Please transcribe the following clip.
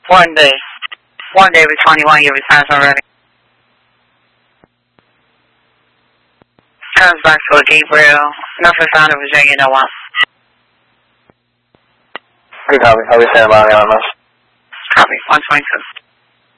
1 day. 1 day, 21, your response already. Comes back for Gabriel, Norfolk South, Virginia, no one. Good copy. How we stand by on us? Copy, 122.